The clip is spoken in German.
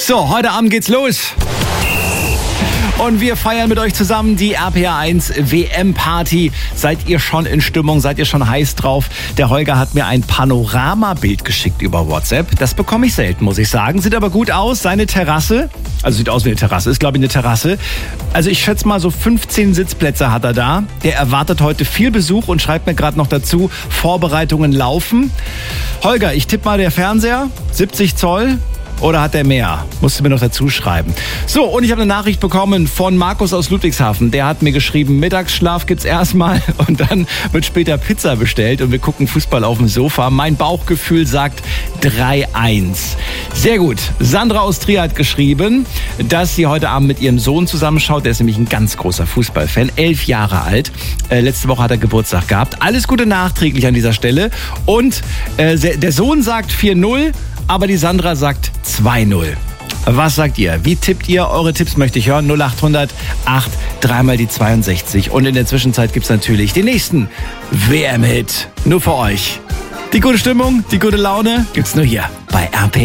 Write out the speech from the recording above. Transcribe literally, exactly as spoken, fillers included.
So, heute Abend geht's los. Und wir feiern mit euch zusammen die R P R eins W M-Party. Seid ihr schon in Stimmung? Seid ihr schon heiß drauf? Der Holger hat mir ein Panoramabild geschickt über WhatsApp. Das bekomme ich selten, muss ich sagen. Sieht aber gut aus. Seine Terrasse, also sieht aus wie eine Terrasse, ist glaube ich eine Terrasse. Also ich schätze mal so fünfzehn Sitzplätze hat er da. Der erwartet heute viel Besuch und schreibt mir gerade noch dazu, Vorbereitungen laufen. Holger, ich tippe mal der Fernseher, siebzig Zoll. Oder hat er mehr? Musst du mir noch dazu schreiben. So, und ich habe eine Nachricht bekommen von Markus aus Ludwigshafen. Der hat mir geschrieben, Mittagsschlaf gibt's erstmal und dann wird später Pizza bestellt und wir gucken Fußball auf dem Sofa. Mein Bauchgefühl sagt drei eins. Sehr gut. Sandra aus Trier hat geschrieben, dass sie heute Abend mit ihrem Sohn zusammenschaut. Der ist nämlich ein ganz großer Fußballfan, elf Jahre alt. Äh, letzte Woche hat er Geburtstag gehabt. Alles Gute nachträglich an dieser Stelle. Und äh, der Sohn sagt vier null. Aber die Sandra sagt zwei null. Was sagt ihr? Wie tippt ihr? Eure Tipps möchte ich hören. null acht hundert acht, dreimal die zweiundsechzig. Und in der Zwischenzeit gibt's natürlich den nächsten W M-Hit. Nur für euch. Die gute Stimmung, die gute Laune gibt's nur hier bei R P R.